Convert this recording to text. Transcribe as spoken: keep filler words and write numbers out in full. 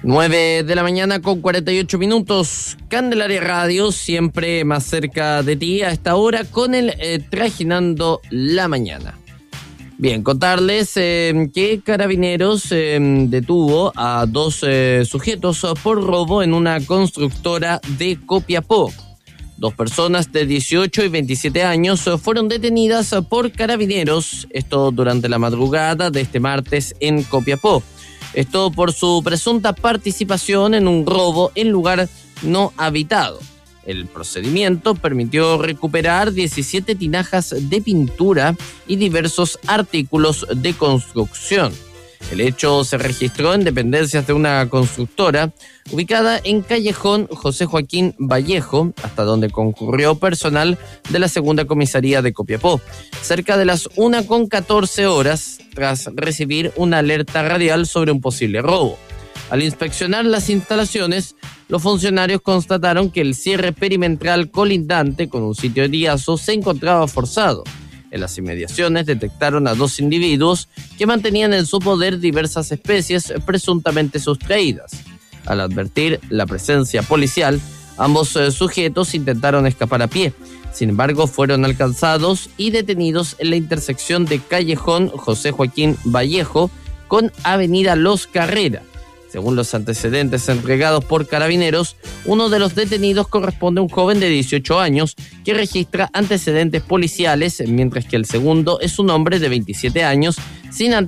nueve de la mañana con cuarenta y ocho minutos. Candelaria Radio, siempre más cerca de ti a esta hora con el eh, Trajinando la Mañana. Bien, contarles eh, que Carabineros eh, detuvo a dos eh, sujetos por robo en una constructora de Copiapó. Dos personas de dieciocho y veintisiete años fueron detenidas por Carabineros, esto durante la madrugada de este martes en Copiapó. Esto por su presunta participación en un robo en lugar no habitado. El procedimiento permitió recuperar diecisiete tinajas de pintura y diversos artículos de construcción. El hecho se registró en dependencias de una constructora ubicada en Callejón José Joaquín Vallejo, hasta donde concurrió personal de la segunda comisaría de Copiapó, cerca de las una con catorce horas, tras recibir una alerta radial sobre un posible robo. Al inspeccionar las instalaciones, los funcionarios constataron que el cierre perimetral colindante con un sitio de Diazo se encontraba forzado. En las inmediaciones detectaron a dos individuos que mantenían en su poder diversas especies presuntamente sustraídas. Al advertir la presencia policial, ambos eh, sujetos intentaron escapar a pie. Sin embargo, fueron alcanzados y detenidos en la intersección de Callejón José Joaquín Vallejo con Avenida Los Carrera. Según los antecedentes entregados por Carabineros, uno de los detenidos corresponde a un joven de dieciocho años que registra antecedentes policiales, mientras que el segundo es un hombre de veintisiete años sin antecedentes